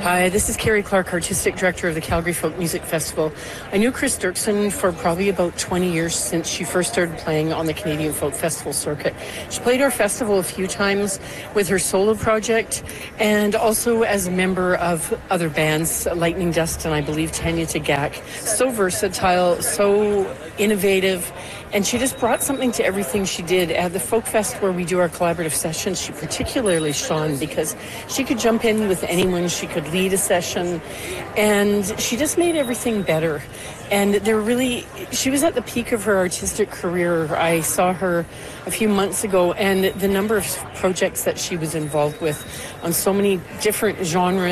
Hi, this is Carrie Clark, Artistic Director of the Calgary Folk Music Festival. I knew Chris Dirksen for probably about 20 years since she first started playing on the Canadian Folk Festival circuit. She played our festival a few times with her solo project and also as a member of other bands, Lightning Dust and I believe Tanya Tagaq. So versatile, so innovative, and she just brought something to everything she did. At the Folk Fest where we do our collaborative sessions, she particularly shone because she could jump in with anyone, she could lead a session, and she just made everything better. And she was at the peak of her artistic career. I saw her a few months ago, and the number of projects that she was involved with on so many different genres